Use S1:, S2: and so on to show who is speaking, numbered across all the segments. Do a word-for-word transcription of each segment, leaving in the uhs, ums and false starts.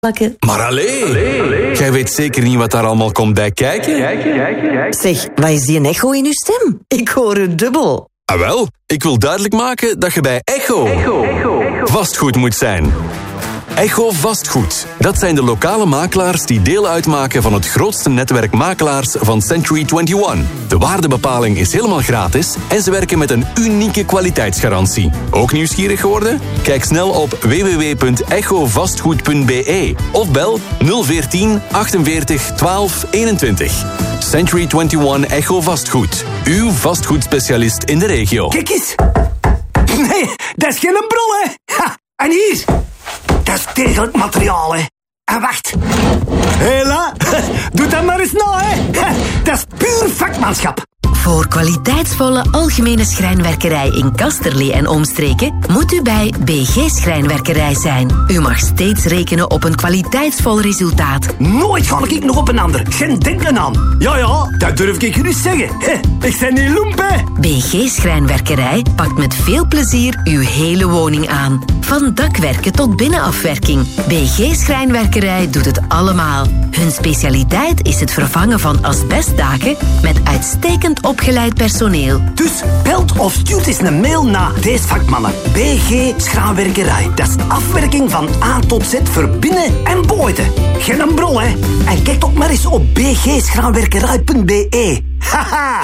S1: plakken.
S2: Maar allee, allee, jij weet zeker niet wat daar allemaal komt bij kijken?
S1: Zeg, wat is die een echo in uw stem? Ik hoor het dubbel.
S2: Ah wel, ik wil duidelijk maken dat je bij Echo, Echo, Echo. vastgoed moet zijn. Echo Vastgoed. Dat zijn de lokale makelaars die deel uitmaken van het grootste netwerk makelaars van Century eenentwintig. De waardebepaling is helemaal gratis en ze werken met een unieke kwaliteitsgarantie. Ook nieuwsgierig geworden? Kijk snel op w w w punt echo vastgoed punt b e of bel nul veertien achtenveertig twaalf eenentwintig. Century eenentwintig Echo Vastgoed. Uw vastgoedspecialist in de regio.
S3: Kijk eens. Nee, dat is geen brol, hè. Ha, en hier. Dat is degelijk materiaal, hè. En wacht. Hela, doe dat maar eens nou, hè. Dat is puur vakmanschap.
S4: Voor kwaliteitsvolle algemene schrijnwerkerij in Kasterlee en omstreken moet u bij B G Schrijnwerkerij zijn. U mag steeds rekenen op een kwaliteitsvol resultaat.
S3: Nooit ga ik nog op een ander. Geen denken aan. Ja, ja, dat durf ik gerust zeggen. Ik ben niet loemp, hè.
S4: B G Schrijnwerkerij pakt met veel plezier uw hele woning aan. Van dakwerken tot binnenafwerking. B G Schrijnwerkerij doet het allemaal. Hun specialiteit is het vervangen van asbestdaken met uitstekend opgeleid personeel.
S3: Dus belt of stuurt eens een mail naar deze vakmannen. B G Schraanwerkerij. Dat is afwerking van A tot Z voor binnen- en buiten. Geen brol, hè. En kijk ook maar eens op b g schraanwerkerij punt b e. Haha.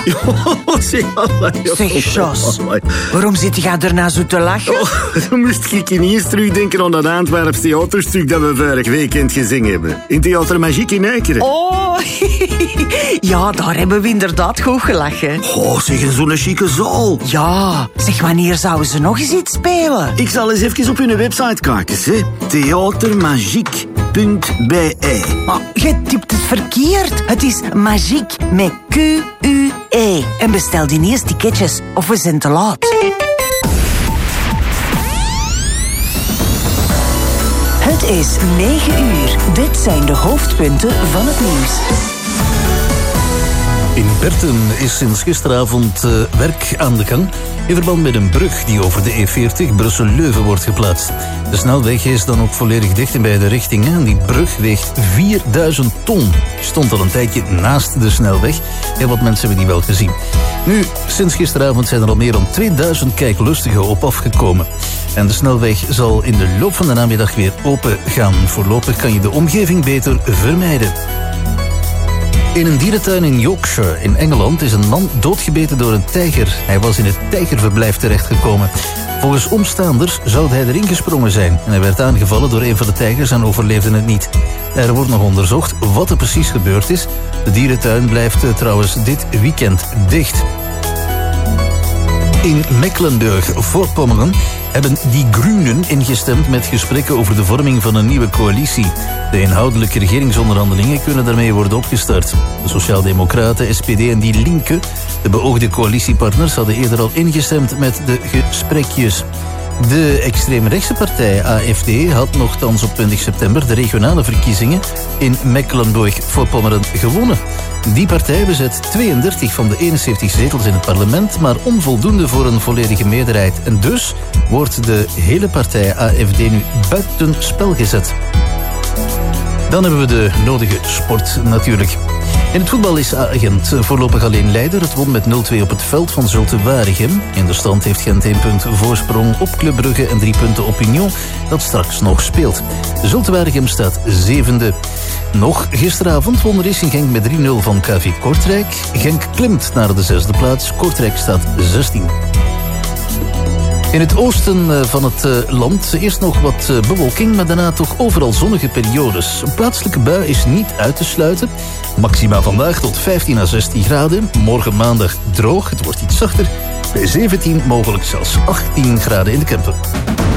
S5: Zeg, Jos, waarom zit je daarna zo te lachen?
S6: Oh, dan moest ik ineens terugdenken aan dat Antwerps theaterstuk dat we vorig weekend gezien hebben. In Theater Magique in Eikeren.
S5: Oh, ja, daar hebben we inderdaad goed gelachen.
S6: Oh, zeg, zo'n chique zaal.
S5: Ja, zeg, wanneer zouden ze nog eens iets spelen?
S6: Ik zal eens even op hun website kijken, hè. theatermagique punt b e.
S5: Maar je typt het verkeerd. Het is Magique met Q U E. En bestel die eerst ticketjes of we zijn te laat. Het is negen uur. Dit zijn de hoofdpunten van het nieuws.
S7: In Berten is sinds gisteravond uh, werk aan de gang in verband met een brug die over de E veertig Brussel-Leuven wordt geplaatst. De snelweg is dan ook volledig dicht in beide richtingen en die brug weegt vierduizend ton. Stond al een tijdje naast de snelweg. Heel wat mensen hebben die wel gezien. Nu, sinds gisteravond zijn er al meer dan tweeduizend kijklustigen op afgekomen. En de snelweg zal in de loop van de namiddag weer open gaan. Voorlopig kan je de omgeving beter vermijden. In een dierentuin in Yorkshire in Engeland is een man doodgebeten door een tijger. Hij was in het tijgerverblijf terechtgekomen. Volgens omstaanders zou hij erin gesprongen zijn. En hij werd aangevallen door een van de tijgers en overleefde het niet. Er wordt nog onderzocht wat er precies gebeurd is. De dierentuin blijft trouwens dit weekend dicht. In Mecklenburg-Vorpommern hebben die Groenen ingestemd met gesprekken over de vorming van een nieuwe coalitie. De inhoudelijke regeringsonderhandelingen kunnen daarmee worden opgestart. De Sociaaldemocraten, S P D en Die Linke, de beoogde coalitiepartners, hadden eerder al ingestemd met de gesprekjes. De extreemrechtse partij A F D had nochtans op twintig september de regionale verkiezingen in Mecklenburg-Vorpommern gewonnen. Die partij bezet tweeëndertig van de eenenzeventig zetels in het parlement, maar onvoldoende voor een volledige meerderheid. En dus wordt de hele partij A F D nu buiten spel gezet. Dan hebben we de nodige sport natuurlijk. In het voetbal is Gent voorlopig alleen leider. Het won met nul twee op het veld van Zulte Waregem. In de stand heeft Gent één punt voorsprong op Club Brugge en drie punten op Union, dat straks nog speelt. Zulte Waregem staat zevende. Nog gisteravond won Racing Genk met drie nul van K V Kortrijk. Genk klimt naar de zesde plaats. Kortrijk staat zestien. In het oosten van het land eerst nog wat bewolking, maar daarna toch overal zonnige periodes. Een plaatselijke bui is niet uit te sluiten. Maxima vandaag tot vijftien à zestien graden. Morgen maandag droog, het wordt iets zachter. Bij zeventien, mogelijk zelfs achttien graden in de Kempen.